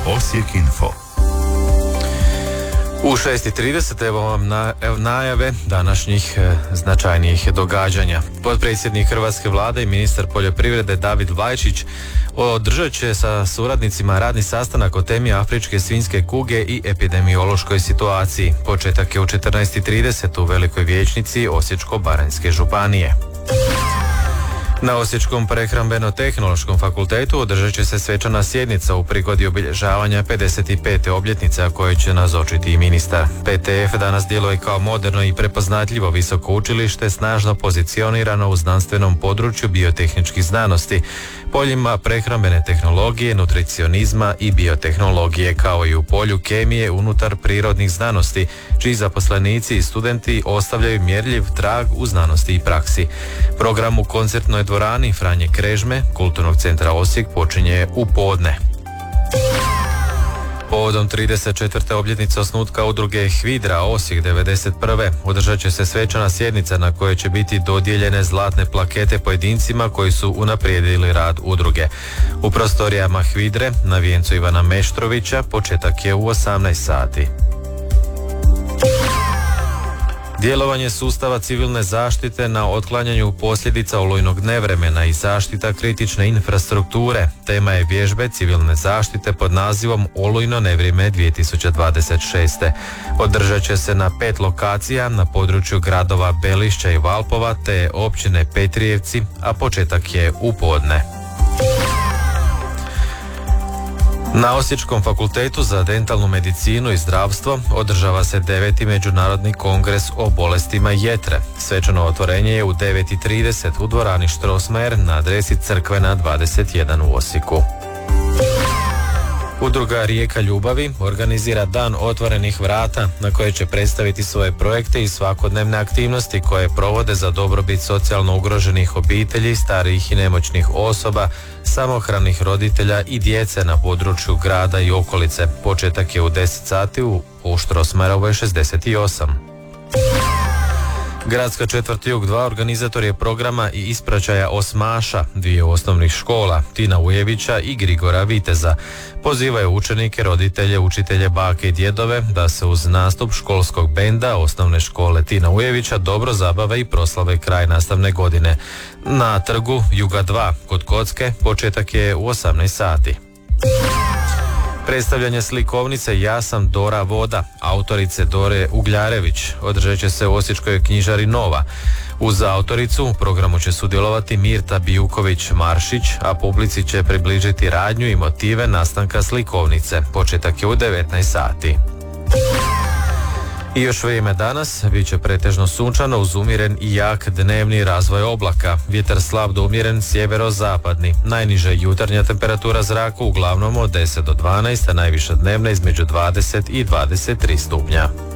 Osijek Info. U 6:30 evo vam najave današnjih značajnijih događanja. Potpredsjednik Hrvatske vlade i ministar poljoprivrede David Vlajčić održat će sa suradnicima radni sastanak o temi afričke svinjske kuge i epidemiološkoj situaciji. Početak je u 14:30 u Velikoj vijećnici Osječko-baranjske županije. Na Osječkom prehrambeno-tehnološkom fakultetu održat će se svečana sjednica u prigodi obilježavanja 55. obljetnice, a kojoj će nazočiti i ministar. PTF danas djeluje kao moderno i prepoznatljivo visoko učilište, snažno pozicionirano u znanstvenom području biotehničkih znanosti, poljima prehrambene tehnologije, nutricionizma i biotehnologije, kao i u polju kemije unutar prirodnih znanosti, čiji zaposlenici i studenti ostavljaju mjerljiv trag u znanosti i praksi. Program u koncertnoj dvorani Franje Krežme Kulturnog centra Osijek počinje u podne. Povodom 34. obljetnice osnutka udruge HVIDRA Osijek 91. održat će se svečana sjednica na kojoj će biti dodijeljene zlatne plakete pojedincima koji su unaprijedili rad udruge. U prostorijama HVIDRE na vijencu Ivana Meštrovića početak je u 18 sati. Djelovanje sustava civilne zaštite na otklanjanju posljedica olujnog nevremena i zaštita kritične infrastrukture tema je vježbe civilne zaštite pod nazivom Olujno nevrijeme 2026. Održat će se na 5 lokacija na području gradova Belišća i Valpova te općine Petrijevci, a početak je u podne. Na Osječkom fakultetu za dentalnu medicinu i zdravstvo održava se 9. međunarodni kongres o bolestima jetre. Svečano otvorenje je u 9:30 u dvorani Strossmayer na adresi Crkvena 21 u Osijeku. Udruga Rijeka ljubavi organizira dan otvorenih vrata na koje će predstaviti svoje projekte i svakodnevne aktivnosti koje provode za dobrobit socijalno ugroženih obitelji, starijih i nemoćnih osoba, samohranih roditelja i djece na području grada i okolice. Početak je u 10 sati u Strossmayerovoj 68. Gradska četvrt Jug 2 organizator je programa i ispraćaja osmaša dviju osnovnih škola, Tina Ujevića i Grigora Viteza. Pozivaju učenike, roditelje, učitelje, bake i djedove da se uz nastup školskog benda osnovne škole Tina Ujevića dobro zabave i proslave kraj nastavne godine. Na trgu Juga 2 kod Kocke početak je u 18 sati. Predstavljanje slikovnice Ja sam Dora Voda, autorice Dore Ugljarević, održat će se u Osječkoj knjižari Nova. Uz autoricu u programu će sudjelovati Mirta Bijuković-Maršić, a publici će približiti radnju i motive nastanka slikovnice. Početak je u 19 sati. I još vrijeme danas bit će pretežno sunčano uz umjeren i jak dnevni razvoj oblaka. Vjetar slab do umjeren sjeverozapadni. Najniža jutarnja temperatura zraka uglavnom od 10 do 12, a najviša dnevna između 20 i 23 stupnja.